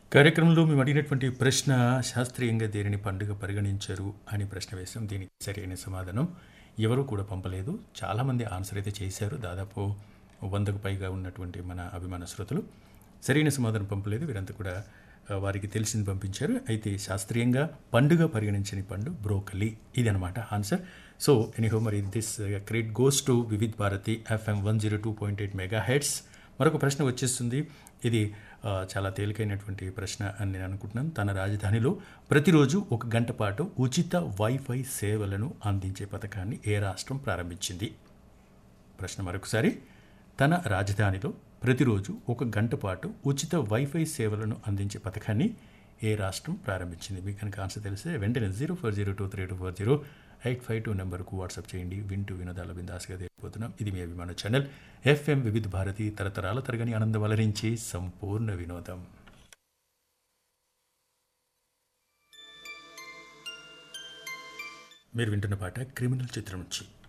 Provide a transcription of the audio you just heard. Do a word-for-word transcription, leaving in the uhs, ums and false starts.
కార్యక్రమంలో మేము అడిగినటువంటి ప్రశ్న శాస్త్రీయంగా దేనిని పండుగ పరిగణించరు అని ప్రశ్న వేశాం. దీనికి సరైన సమాధానం ఎవరు కూడా పంపలేదు. చాలామంది ఆన్సర్ అయితే చేశారు. దాదాపు వందకు పైగా ఉన్నటువంటి మన అభిమాన శ్రోతలు సరైన సమాధానం పంపలేదు. వీరంతా కూడా ఆ, వారికి తెలిసింది పంపించారు. అయితే శాస్త్రీయంగా పండుగ పరిగణించని పండు బ్రోకలీ, ఇది అనమాట ఆన్సర్. సో ఎనీహో, మరి this credit goes to Vividh Bharati FM one zero two point eight mega heads. మరొక ప్రశ్న వచ్చేస్తుంది. ఇది ఆ, చాలా తేలికైనటువంటి ప్రశ్న అని నేను అనుకుంటున్నాను. తన రాజధానిలో ప్రతిరోజు ఒక గంట పాటు ఉచిత వైఫై సేవలను అందించే పథకాన్ని ఏ రాష్ట్రం ప్రారంభించింది? ప్రశ్న మరొకసారి. తన రాజధానిలో ప్రతిరోజు ఒక గంట పాటు ఉచిత వైఫై సేవలను అందించే పథకాన్ని ఏ రాష్ట్రం ప్రారంభించింది? మీకు కనుక ఆన్సర్ తెలిస్తే వెంటనే zero four zero two three two four zero eight five two నెంబర్కు వాట్సాప్ చేయండి. వింటూ వినోదాల బిందాస్గా తెలియపోతున్నాం. ఇది మీ అభిమాన ఛానల్ ఎఫ్ఎం వివిధ భారతి, తరతరాల తరగని ఆనందం వలరించి సంపూర్ణ వినోదం. మీరు వింటున్న పాట క్రిమినల్ చిత్రం నుంచి.